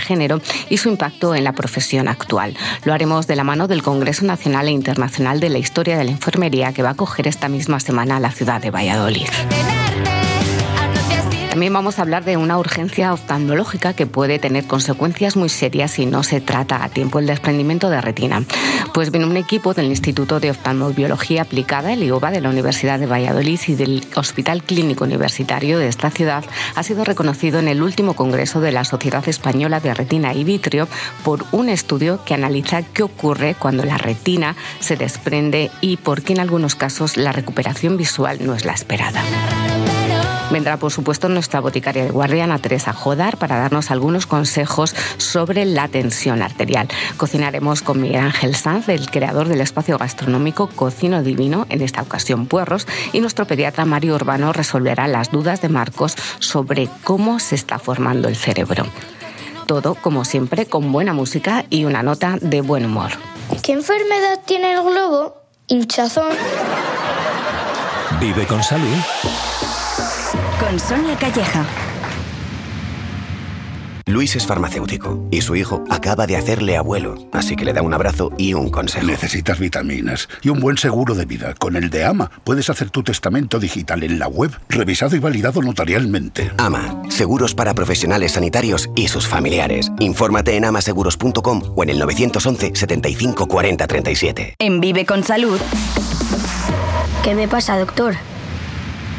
género y su impacto en la profesión actual. Lo haremos de la mano del Congreso Nacional e Internacional de la Historia de la Enfermería, que va a acoger esta misma semana a la ciudad de Valladolid. También vamos a hablar de una urgencia oftalmológica que puede tener consecuencias muy serias si no se trata a tiempo: el desprendimiento de retina. Pues bien, un equipo del Instituto de Oftalmobiología Aplicada, el IOBA, de la Universidad de Valladolid y del Hospital Clínico Universitario de esta ciudad ha sido reconocido en el último congreso de la Sociedad Española de Retina y Vitrio por un estudio que analiza qué ocurre cuando la retina se desprende y por qué en algunos casos la recuperación visual no es la esperada. Vendrá, por supuesto, nuestra boticaria de guardia, Ana Teresa Jodar, para darnos algunos consejos sobre la tensión arterial. Cocinaremos con Miguel Ángel Sanz, el creador del espacio gastronómico Cocino Divino, en esta ocasión puerros, y nuestro pediatra Mario Urbano resolverá las dudas de Marcos sobre cómo se está formando el cerebro. Todo, como siempre, con buena música y una nota de buen humor. ¿Qué enfermedad tiene el globo? Hinchazón. Vive con salud. Con Sonia Calleja. Luis es farmacéutico y su hijo acaba de hacerle abuelo, así que le da un abrazo y un consejo. Necesitas vitaminas y un buen seguro de vida. Con el de AMA puedes hacer tu testamento digital en la web, revisado y validado notarialmente. AMA, seguros para profesionales sanitarios y sus familiares. Infórmate en amaseguros.com o en el 911 75 40 37. En Vive con Salud. ¿Qué me pasa, doctor?